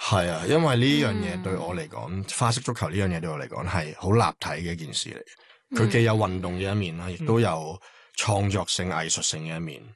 係啊，因為呢樣嘢對我嚟講，花式足球呢樣嘢對我嚟講係好立體嘅一件事嚟。佢既有運動嘅一面啦，亦都有創作性、藝術性嘅一面。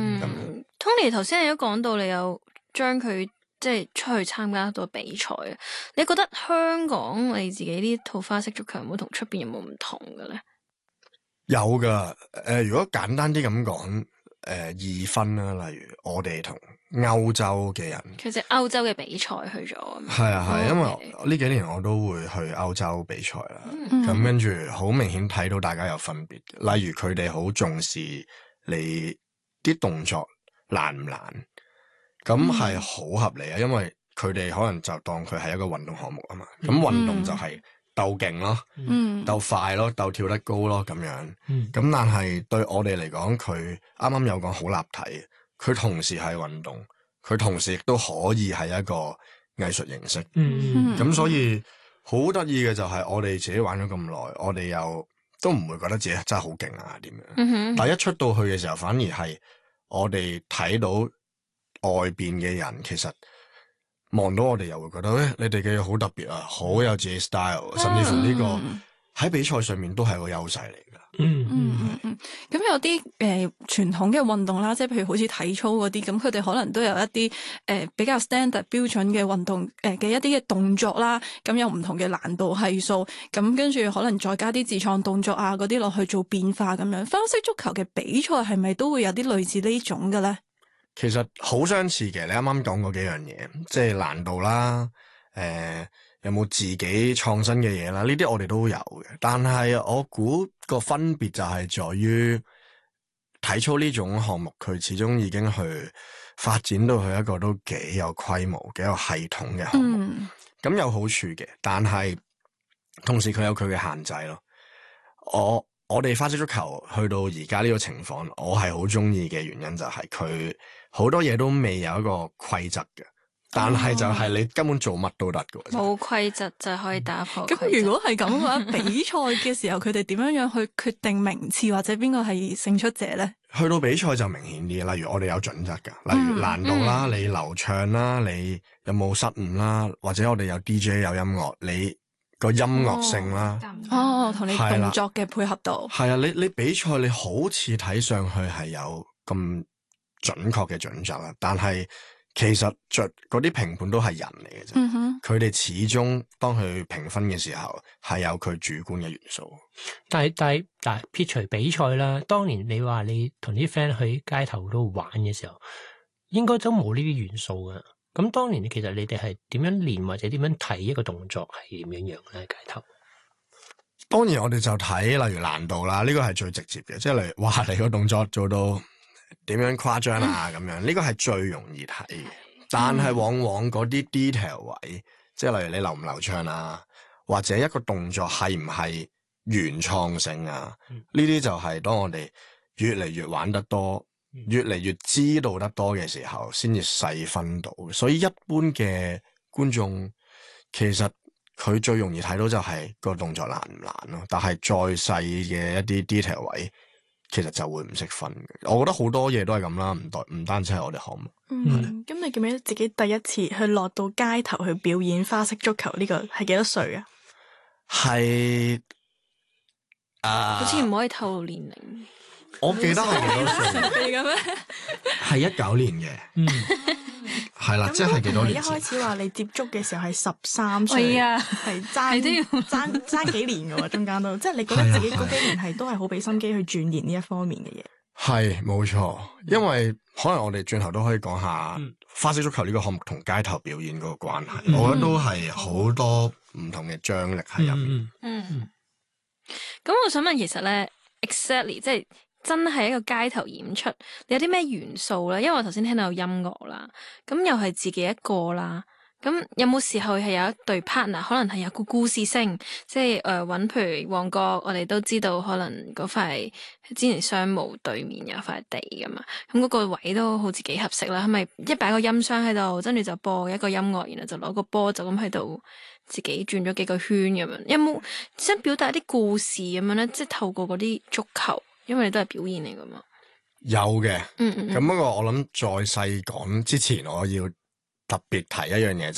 Tony 頭先你都講到，你有將佢即係出去參加到比賽啊。你覺得香港你自己呢套花式足球有冇同出邊有冇唔同嘅咧？ 有噶，如果簡單啲咁講，二分啦，例如我哋同歐洲嘅人， 其實歐洲嘅比賽去咗。 係啊係，因為呢幾年我都會去歐洲比賽啦，咁跟住好明顯睇到大家有分別。例如佢哋好重視你啲動作難唔難，咁係好合理啊，因為佢哋可能就當佢係一個運動項目啊嘛，咁運動就係鬥勁咯，鬥快咯，鬥跳得高咯，咁樣。咁但係對我哋嚟講，佢啱啱有講好立體，佢同時係運動，佢同時亦都可以係一個藝術形式。咁所以好得意嘅就係我哋自己玩咗咁耐，我哋又都唔會覺得自己真係好勁啊點樣。但係一出到去嘅時候，反而係我哋睇到外邊嘅人，其實望到我哋又會覺得，你哋嘅嘢好特別啊，好有自己 style，甚至乎呢個喺比賽上面都係個優勢嚟㗎。 咁有啲傳統嘅運動啦，即係譬如好似體操嗰啲，咁佢哋可能都有一啲比較 standard 標準嘅運動嘅一啲嘅動作啦，咁有唔同嘅難度係數，咁跟住可能再加啲自創動作啊嗰啲落去做變化咁樣。花式足球嘅比賽係咪都會有啲類似呢種嘅咧？ 其實好相似嘅，你啱啱講嗰幾樣嘢，即係難度啦，有冇自己創新嘅嘢啦？呢啲我哋都有嘅，但係我估個分別就係在於體操呢種項目，佢始終已經去發展到去一個都幾有規模、幾有系統嘅項目。咁有好處嘅，但係同時佢有佢嘅限制咯。我哋花式足球去到而家呢個情況，我係好中意嘅原因就係佢好多嘢都未有一個規則嘅，但係就係你根本做乜都得嘅。 冇規則就可以打破。 咁如果係咁嘅話，比賽嘅時候佢哋點樣去決定名次或者邊個係勝出者咧？ 去到比賽就明顯啲，例如我哋有準則㗎，例如難度啦，你流暢啦，你有冇失誤啦，或者我哋有 DJ 有音樂，你個音樂性啦， 同你動作嘅配合度， 係啊，你比賽你好似睇上去係有咁準確嘅準則啦，但係其實嗰啲評判都係人嚟嘅啫，佢哋始終當佢評分嘅時候係有佢主觀嘅元素。 但係撇除比賽啦，當年你話你同啲 friend 去街頭度玩嘅時候，應該都冇呢啲元素㗎。咁當年其實你哋係點樣練或者點樣睇一個動作係點樣樣咧？街頭當然我哋就睇例如難度啦，呢個係最直接嘅，即係例如哇你個動作做到點樣誇張啊咁樣，呢個係最容易睇嘅。但係往往嗰啲 detail 位，即係例如你流唔流暢啊，或者一個動作係唔係原創性啊，呢啲就係當我哋越嚟越玩得多，越嚟越知道得多嘅時候，先至細分到。所以一般嘅觀眾其實佢最容易睇到就係個動作難唔難咯。但係再細嘅一啲 detail 位，其實就會唔識分嘅。我覺得好多嘢都係咁啦，唔單止係我哋項目。 咁你記唔記得自己第一次去落到街頭去表演花式足球呢個係幾多歲啊？ 係好似唔可以透露年齡。 我記得係幾多歲嘅咩？ 係19年嘅，係啦，即係幾多年？ 一開始話你接觸嘅時候係13歲，係爭幾年嘅喎，中間都即係你覺得自己嗰幾年係都係好俾心機去鑽研呢一方面嘅嘢。 係冇錯，因為可能我哋轉頭都可以講下花式足球呢個項目同街頭表演嗰個關係，我覺得都係好多唔同嘅張力喺入面。 咁我想問，其實咧 exactly 即係真係一個街頭演出，你有啲咩元素咧？因為我頭先聽到有音樂啦，咁又係自己一個啦，咁有冇時候係有一對 partner， 可能係有個故事性，即係搵譬如旺角，我哋都知道可能嗰塊之前商務對面有塊地噶嘛，咁嗰個位都好似幾合適啦，係咪一擺個音箱喺度，跟住就播一個音樂，然後就攞個波就咁喺度自己轉咗幾個圈咁樣？有冇想表達啲故事咁樣咧？即係透過嗰啲足球。因為你都係表演嚟噶嘛， 有嘅，咁不過我諗再細講之前，我要特別提一樣嘢，